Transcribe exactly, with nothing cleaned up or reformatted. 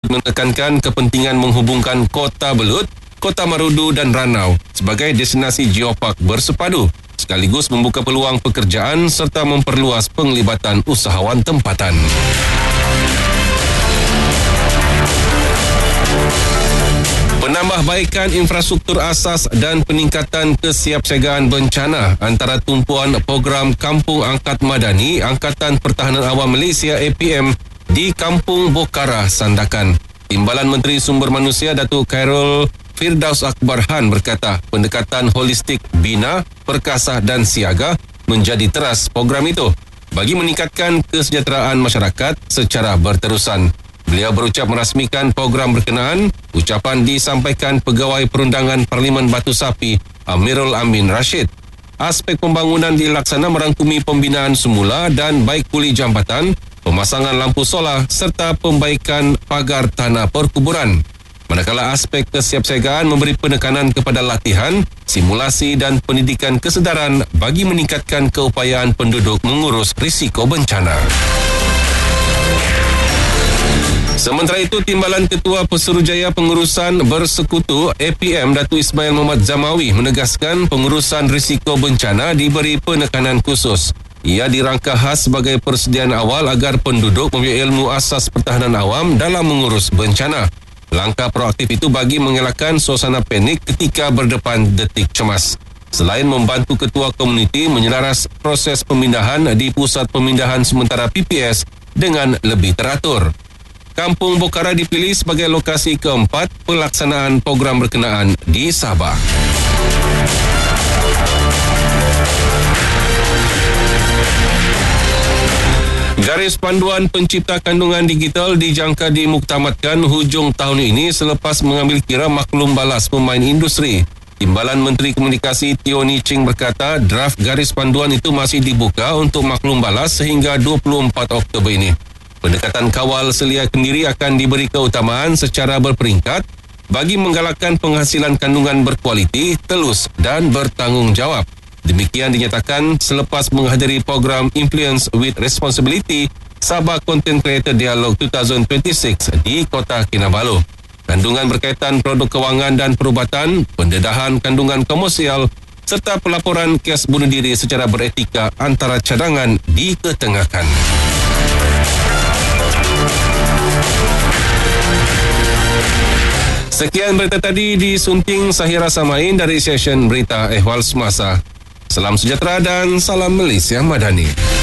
menekankan kepentingan menghubungkan Kota Belud, Kota Marudu dan Ranau sebagai destinasi geopark bersepadu, sekaligus membuka peluang pekerjaan serta memperluas penglibatan usahawan tempatan. Penambahbaikan infrastruktur asas dan peningkatan kesiapsiagaan bencana antara tumpuan program Kampung Angkat Madani Angkatan Pertahanan Awam Malaysia A P M di Kampung Bokara, Sandakan. Timbalan Menteri Sumber Manusia Datuk Khairul Firdaus Akbar Han berkata pendekatan holistik bina, perkasa dan siaga menjadi teras program itu bagi meningkatkan kesejahteraan masyarakat secara berterusan. Beliau berucap merasmikan program berkenaan. Ucapan disampaikan Pegawai Perundangan Parlimen Batu Sapi Amirul Amin Rashid. Aspek pembangunan dilaksana merangkumi pembinaan semula dan baik pulih jambatan, pemasangan lampu solar serta pembaikan pagar tanah perkuburan. Manakala aspek kesiapsiagaan memberi penekanan kepada latihan, simulasi dan pendidikan kesedaran bagi meningkatkan keupayaan penduduk mengurus risiko bencana. Sementara itu, Timbalan Ketua Pesuruhjaya Pengurusan Bersekutu A P M Datuk Ismail Muhammad Zamawi menegaskan pengurusan risiko bencana diberi penekanan khusus. Ia dirangka khas sebagai persediaan awal agar penduduk mempunyai ilmu asas pertahanan awam dalam mengurus bencana. Langkah proaktif itu bagi mengelakkan suasana panik ketika berdepan detik cemas. Selain membantu ketua komuniti menyelaras proses pemindahan di Pusat Pemindahan Sementara P P S dengan lebih teratur. Kampung Bokara dipilih sebagai lokasi keempat pelaksanaan program berkenaan di Sabah. Garis panduan pencipta kandungan digital dijangka dimuktamadkan hujung tahun ini selepas mengambil kira maklum balas pemain industri. Timbalan Menteri Komunikasi Teo Ni Ching berkata draft garis panduan itu masih dibuka untuk maklum balas sehingga dua puluh empat Oktober ini. Pendekatan kawal selia kendiri akan diberi keutamaan secara berperingkat bagi menggalakkan penghasilan kandungan berkualiti, telus dan bertanggungjawab. Demikian dinyatakan selepas menghadiri program Influence with Responsibility Sabah Content Creator Dialogue dua ribu dua puluh enam di Kota Kinabalu. Kandungan berkaitan produk kewangan dan perubatan, pendedahan kandungan komersial serta pelaporan kes bunuh diri secara beretika antara cadangan diketengahkan. Sekian berita tadi disunting Sahira Samain dari session Berita Ehwal Semasa. Salam sejahtera dan salam Malaysia Madani.